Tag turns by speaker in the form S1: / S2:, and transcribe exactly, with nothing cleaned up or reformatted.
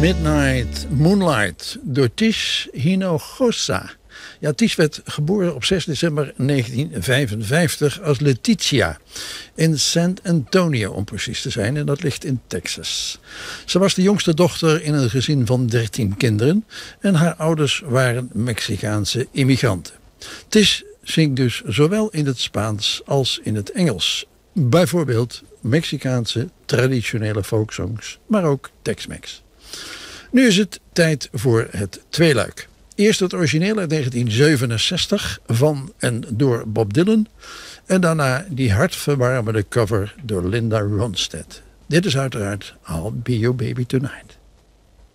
S1: Midnight Moonlight door Tish Hinojosa. Ja, Tish werd geboren op zes december negentien vijfenvijftig als Letitia in San Antonio, om precies te zijn, en dat ligt in Texas. Ze was de jongste dochter in een gezin van dertien kinderen en haar ouders waren Mexicaanse immigranten. Tish zingt dus zowel in het Spaans als in het Engels. Bijvoorbeeld Mexicaanse traditionele folksongs, maar ook Tex-Mex. Nu is het tijd voor het tweeluik. Eerst het origineel uit negentien zevenenzestig van en door Bob Dylan. En daarna die hartverwarmende cover door Linda Ronstadt. Dit is uiteraard I'll Be Your Baby Tonight.